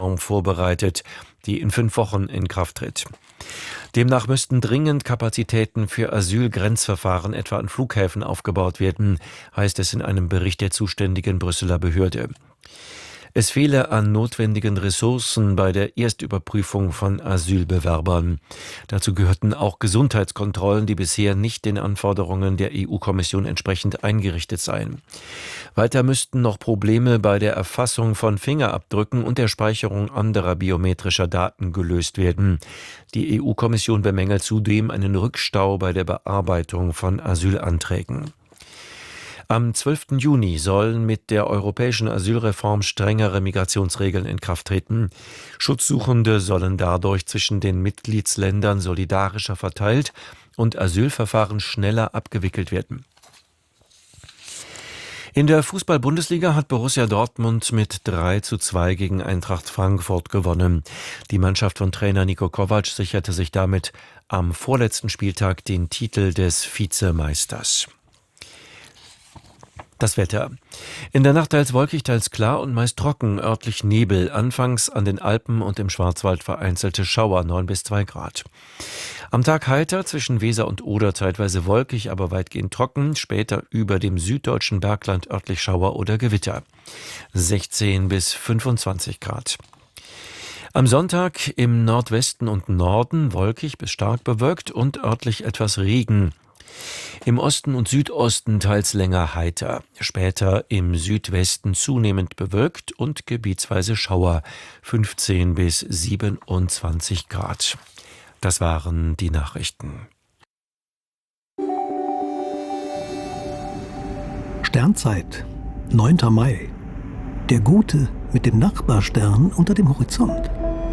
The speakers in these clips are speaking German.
vorbereitet, die in 5 Wochen in Kraft tritt. Demnach müssten dringend Kapazitäten für Asylgrenzverfahren etwa an Flughäfen aufgebaut werden, heißt es in einem Bericht der zuständigen Brüsseler Behörde. Es fehle an notwendigen Ressourcen bei der Erstüberprüfung von Asylbewerbern. Dazu gehörten auch Gesundheitskontrollen, die bisher nicht den Anforderungen der EU-Kommission entsprechend eingerichtet seien. Weiter müssten noch Probleme bei der Erfassung von Fingerabdrücken und der Speicherung anderer biometrischer Daten gelöst werden. Die EU-Kommission bemängelt zudem einen Rückstau bei der Bearbeitung von Asylanträgen. Am 12. Juni sollen mit der europäischen Asylreform strengere Migrationsregeln in Kraft treten. Schutzsuchende sollen dadurch zwischen den Mitgliedsländern solidarischer verteilt und Asylverfahren schneller abgewickelt werden. In der Fußball-Bundesliga hat Borussia Dortmund mit 3:2 gegen Eintracht Frankfurt gewonnen. Die Mannschaft von Trainer Niko Kovac sicherte sich damit am vorletzten Spieltag den Titel des Vizemeisters. Das Wetter. In der Nacht teils wolkig, teils klar und meist trocken, örtlich Nebel. Anfangs an den Alpen und im Schwarzwald vereinzelte Schauer, 9 bis 2 Grad. Am Tag heiter, zwischen Weser und Oder zeitweise wolkig, aber weitgehend trocken. Später über dem süddeutschen Bergland örtlich Schauer oder Gewitter. 16 bis 25 Grad. Am Sonntag im Nordwesten und Norden wolkig bis stark bewölkt und örtlich etwas Regen. Im Osten und Südosten teils länger heiter, später im Südwesten zunehmend bewölkt und gebietsweise Schauer, 15 bis 27 Grad. Das waren die Nachrichten. Sternzeit, 9. Mai. Der Gute mit dem Nachbarstern unter dem Horizont.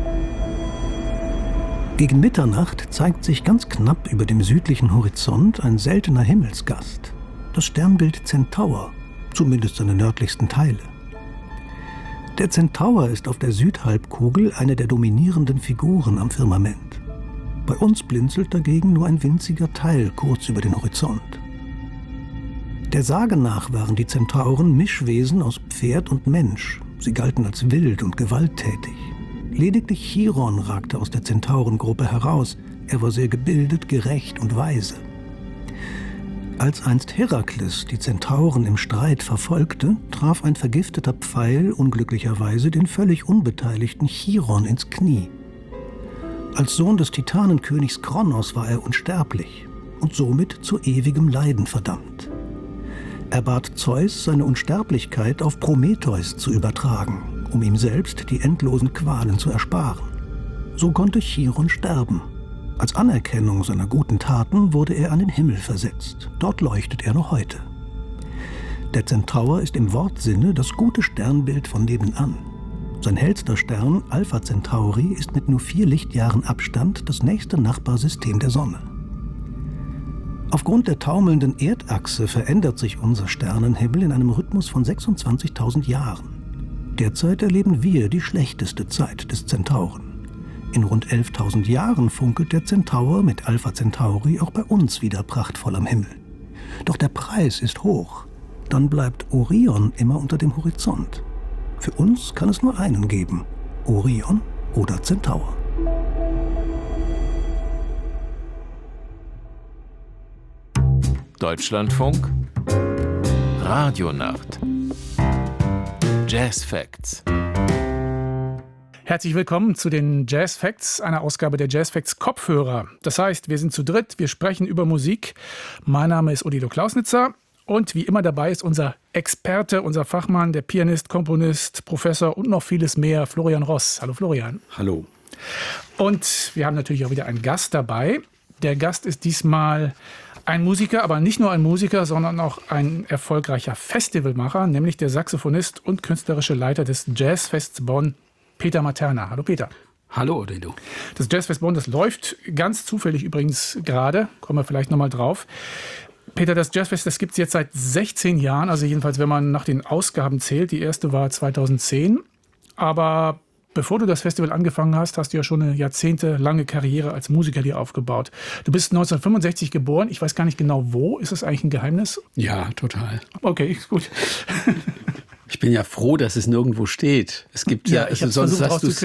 Gegen Mitternacht zeigt sich ganz knapp über dem südlichen Horizont ein seltener Himmelsgast, das Sternbild Zentaur, zumindest seine nördlichsten Teile. Der Zentaur ist auf der Südhalbkugel eine der dominierenden Figuren am Firmament. Bei uns blinzelt dagegen nur ein winziger Teil kurz über den Horizont. Der Sage nach waren die Zentauren Mischwesen aus Pferd und Mensch. Sie galten als wild und gewalttätig. Lediglich Chiron ragte aus der Zentaurengruppe heraus. Er war sehr gebildet, gerecht und weise. Als einst Herakles die Zentauren im Streit verfolgte, traf ein vergifteter Pfeil unglücklicherweise den völlig unbeteiligten Chiron ins Knie. Als Sohn des Titanenkönigs Kronos war er unsterblich und somit zu ewigem Leiden verdammt. Er bat Zeus, seine Unsterblichkeit auf Prometheus zu übertragen, um ihm selbst die endlosen Qualen zu ersparen. So konnte Chiron sterben. Als Anerkennung seiner guten Taten wurde er an den Himmel versetzt. Dort leuchtet er noch heute. Der Zentaur ist im Wortsinne das gute Sternbild von nebenan. Sein hellster Stern, Alpha Centauri, ist mit nur 4 Lichtjahren Abstand das nächste Nachbarsystem der Sonne. Aufgrund der taumelnden Erdachse verändert sich unser Sternenhimmel in einem Rhythmus von 26.000 Jahren. Derzeit erleben wir die schlechteste Zeit des Zentauren. In rund 11.000 Jahren funkelt der Zentaur mit Alpha Centauri auch bei uns wieder prachtvoll am Himmel. Doch der Preis ist hoch. Dann bleibt Orion immer unter dem Horizont. Für uns kann es nur einen geben: Orion oder Zentaur. Deutschlandfunk Radionacht Jazz Facts. Herzlich willkommen zu den Jazz Facts, einer Ausgabe der Jazz Facts Kopfhörer. Das heißt, wir sind zu dritt, wir sprechen über Musik. Mein Name ist Odilo Klausnitzer und wie immer dabei ist unser Experte, unser Fachmann, der Pianist, Komponist, Professor und noch vieles mehr, Florian Ross. Hallo Florian. Hallo. Und wir haben natürlich auch wieder einen Gast dabei. Der Gast ist diesmal ein Musiker, aber nicht nur ein Musiker, sondern auch ein erfolgreicher Festivalmacher, nämlich der Saxophonist und künstlerische Leiter des Jazzfests Bonn, Peter Materna. Hallo Peter. Hallo Odilo. Das Jazzfest Bonn, das läuft ganz zufällig übrigens gerade, kommen wir vielleicht nochmal drauf. Peter, das Jazzfest, das gibt es jetzt seit 16 Jahren, also jedenfalls, wenn man nach den Ausgaben zählt. Die erste war 2010, aber bevor du das Festival angefangen hast, hast du ja schon eine jahrzehntelange Karriere als Musiker dir aufgebaut. Du bist 1965 geboren. Ich weiß gar nicht genau wo. Ist das eigentlich ein Geheimnis? Ja, total. Okay, gut. Ich bin ja froh, dass es nirgendwo steht. Es gibt ja, ich also sonst versucht hast du es